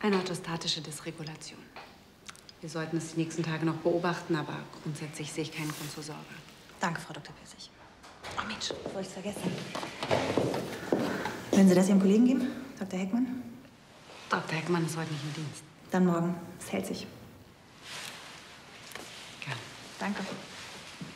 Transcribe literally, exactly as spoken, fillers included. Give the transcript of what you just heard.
Eine orthostatische Dysregulation. Wir sollten es die nächsten Tage noch beobachten, aber grundsätzlich sehe ich keinen Grund zur Sorge. Danke, Frau Doktor Pissig. Oh Mensch, Bevor ich es vergesse. Können Sie das Ihrem Kollegen geben, Doktor Heckmann? Doktor Heckmann ist heute nicht im Dienst. Dann morgen. Es hält sich. Gerne. Danke.